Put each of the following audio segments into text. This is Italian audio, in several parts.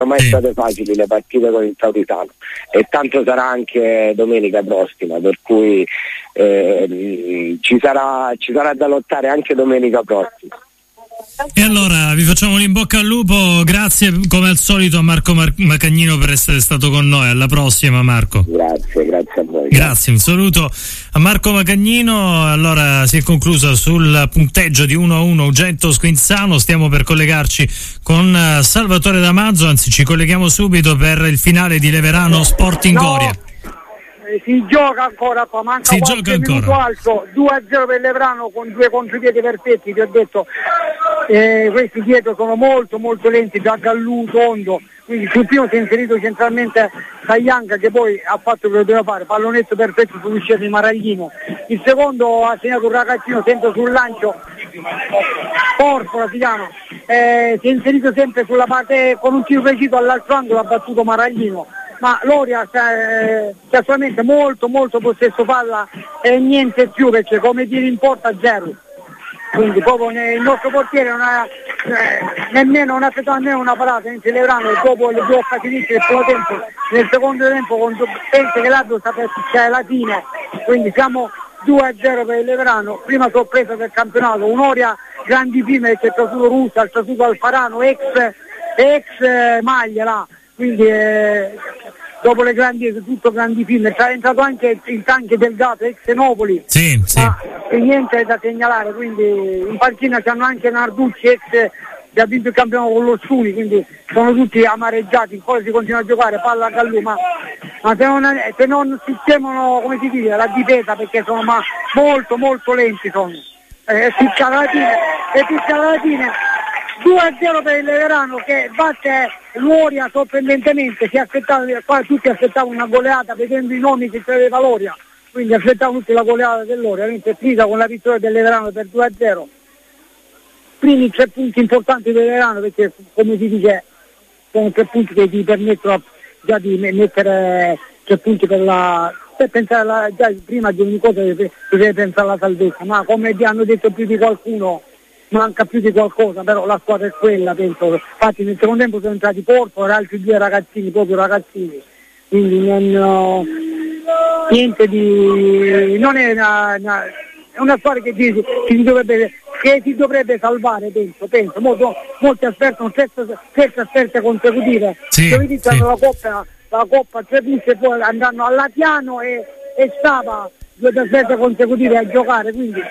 mai state facili le partite con il Tauritano, e tanto sarà anche domenica prossima, per cui ci sarà da lottare anche domenica prossima. E allora vi facciamo un in bocca al lupo, grazie come al solito a Marco Macagnino per essere stato con noi. Alla prossima, Marco. Grazie a voi. Grazie, un saluto a Marco Macagnino. Allora si è conclusa sul punteggio di 1-1 Ugento-Squinzano. Stiamo per collegarci con Salvatore Damanzo, anzi ci colleghiamo subito per il finale di Leverano Sporting Goria. Si gioca ancora qua, manca qualche minuto alto, 2-0 per Leverano con 2 contropiedi perfetti, ti ho detto, questi dietro sono molto molto lenti, da Gallù, Tondo, quindi sul primo si è inserito centralmente Taglianca, che poi ha fatto quello che doveva fare, pallonetto perfetto sull'uscita di Maraglino. Il secondo ha segnato un ragazzino sempre sul lancio, Porpola si chiama, si è inserito sempre sulla parte con un tiro preciso all'altro angolo, ha battuto Maraglino. Ma Loria c'è solamente molto possesso palla e niente più, perché come tiri in porta 0. Quindi proprio il nostro portiere non ha non ha effettuato nemmeno una parata in Leverano dopo le 2 occasioni del primo tempo. Nel secondo tempo penso che l'arbitro sapesse c'è la fine, quindi siamo 2-0 per il Leverano, prima sorpresa del campionato, un'Oria grandi prime, c'è il Trasuto Russa, il Trasuto Alfarano, ex maglia là. Quindi dopo le tutto grandi film, è entrato anche il tanche Delgato, ex Enopoli, sì. E niente da segnalare, quindi in panchina c'hanno anche Narducci, ex che ha vinto il campionato con lo Stuni, quindi sono tutti amareggiati, poi si continua a giocare, palla a Gallù, ma se non sistemano, come si dice, la difesa, perché sono molto lenti sono. Picca alla fine 2-0 per il Leverano che batte Loria sorprendentemente, qua tutti aspettavano una goleata vedendo i nomi che c'aveva Loria, quindi aspettavano tutti la goleata dell'Oria, è finita con la vittoria del Leverano per 2-0. Primi 3 punti importanti per il Leverano, perché come si dice sono 3 punti che ti permettono già di mettere 3 punti per pensare già prima di ogni cosa si deve pensare alla salvezza, ma come vi hanno detto più di qualcuno manca più di qualcosa, però la squadra è quella, penso. Infatti nel secondo tempo sono entrati Porto e altri 2 ragazzini, proprio ragazzini, quindi niente di, non è è una squadra che si dovrebbe salvare, penso. Molti aspettano 7 asperte consecutive, la Coppa 3 punti e poi andranno a Latiano e Sava 2 aspette consecutive a giocare, quindi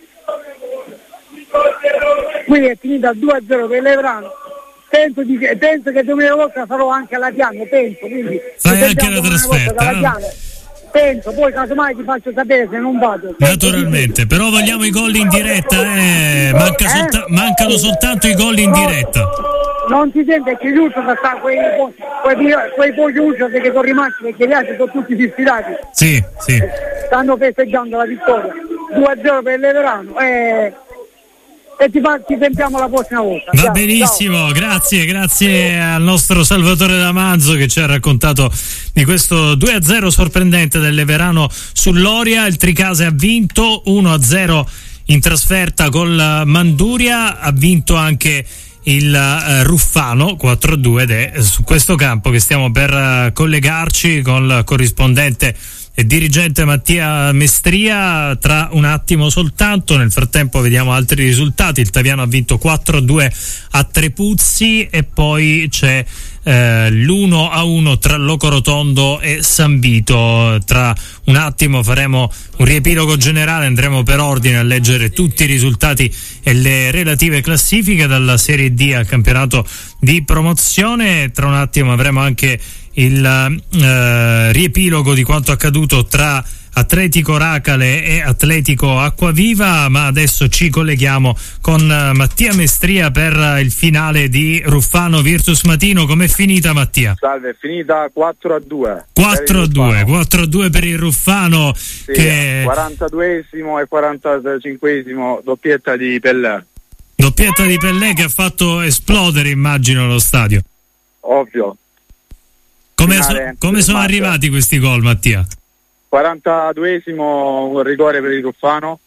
è finita 2-0 per Leverano. Penso che domenica volta sarò anche a Latiano, quindi fai anche la trasferta, penso, poi casomai ti faccio sapere se non vado. Naturalmente, però vogliamo i gol in diretta, mancano soltanto i gol in diretta. Non si sente che giusto sta quei pochi ultimi che sono rimasti, perché gli altri sono tutti disfilati. Sì. Stanno festeggiando la vittoria. 2-0 per Leverano e ti sentiamo la prossima volta. Va benissimo, ciao. Grazie al nostro Salvatore Damanzo che ci ha raccontato di questo 2-0 sorprendente del Leverano sull'Oria. Il Tricase ha vinto 1-0 in trasferta col Manduria, ha vinto anche il Ruffano 4-2 ed è su questo campo che stiamo per collegarci con il corrispondente e dirigente Mattia Mestria tra un attimo soltanto. Nel frattempo vediamo altri risultati. Il Taviano ha vinto 4-2 a Trepuzzi e poi c'è l'1-1 tra Locorotondo e San Vito. Tra un attimo faremo un riepilogo generale, andremo per ordine a leggere tutti i risultati e le relative classifiche dalla Serie D al campionato di promozione. Tra un attimo avremo anche il riepilogo di quanto accaduto tra Atletico Racale e Atletico Acquaviva, ma adesso ci colleghiamo con Mattia Mestria per il finale di Ruffano Virtus Matino. Com'è finita, Mattia? Salve, è finita 4-2. 4-2 per il Ruffano, sì, che 42esimo e 45esimo doppietta di Pellè. Doppietta di Pellè che ha fatto esplodere, immagino, lo stadio. Ovvio. Come sono arrivati questi gol, Mattia? 42esimo un rigore per il Ruffano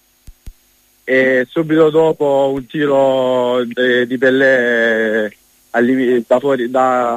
e subito dopo un tiro di Pellè da fuori, da